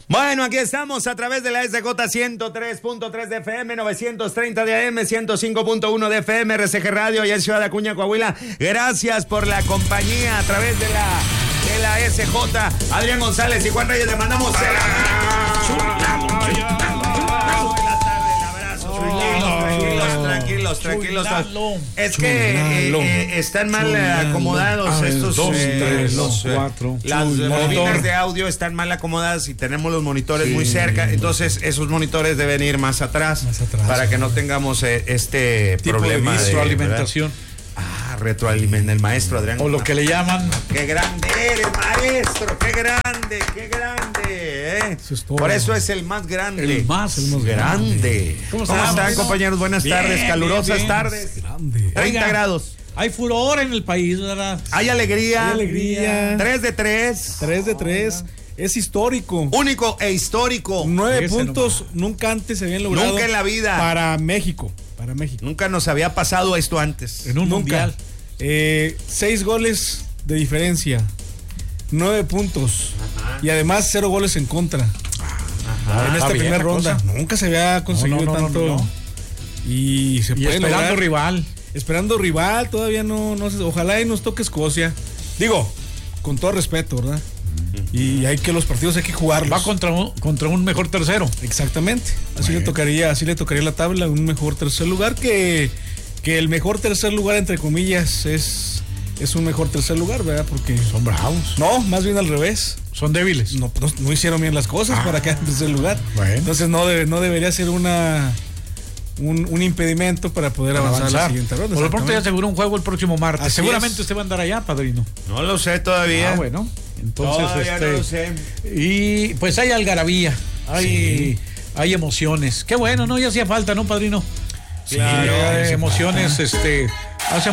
Bueno, aquí estamos a través de la SJ 103.3 de FM, 930 de AM, 105.1 de FM, RCG Radio y en Ciudad Acuña, Coahuila. Gracias por la compañía a través de la SJ. Adrián González y Juan Reyes, le mandamos tranquilos. Es que están mal acomodados estos las bobinas de audio están mal acomodadas y tenemos los monitores muy cerca, entonces esos monitores deben ir más atrás para que no tengamos este tipo problema de retroalimentación. Retroalimenta el maestro Adrián. O lo que le llaman. ¡Qué grande eres, maestro! ¡Qué grande! Eso es todo. Por eso es el más grande. El más grande. ¿Cómo están, compañeros? Buenas tardes, calurosas tardes. Grande. 30 grados. Hay furor en el país, ¿verdad? Hay alegría. 3 de 3. 3 de 3. Es histórico. Único e histórico. 9 puntos nunca antes se habían logrado. Nunca en la vida. Para México. Nunca nos había pasado esto antes. En un mundial. 6 goles de diferencia. 9 puntos. Ajá. Y además 0 goles en contra. Ajá. En esta primera ronda. Nunca se había conseguido tanto. No. Y se puede esperando lograr. rival. Esperando rival. Todavía no. Ojalá y nos toque Escocia. Digo, con todo respeto, ¿verdad? Y hay que los partidos hay que jugarlos. Va contra un mejor tercero. Exactamente. Así le tocaría la tabla, un mejor tercer lugar, que el mejor tercer lugar, entre comillas, es un mejor tercer lugar, ¿verdad? Porque son bravos. No, más bien al revés. Son débiles. No hicieron bien las cosas para quedar en tercer lugar. Bueno. Entonces no debería ser un impedimento para poder avanzar a la siguiente ronda. Por lo pronto ya aseguró un juego el próximo martes. Así seguramente es. Usted va a andar allá, padrino. No lo sé todavía. Bueno. Entonces, todavía no lo sé. Y pues hay algarabía, hay emociones. Qué bueno, ¿no? Ya hacía falta, ¿no, padrino? Claro. Emociones,